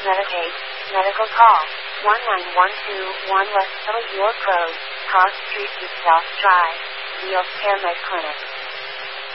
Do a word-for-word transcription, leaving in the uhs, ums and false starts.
Medicaid, medical call, one nine one two one West Hill York Road, Cross Street, East South Drive, Fields Care Med Clinic.